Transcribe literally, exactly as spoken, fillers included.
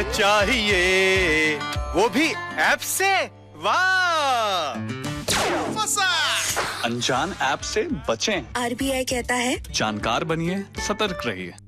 चाहिए वो भी ऐप से। वाह, फंसा। अनजान ऐप से बचें। आर बी आई कहता है जानकार बनिए, सतर्क रहिए।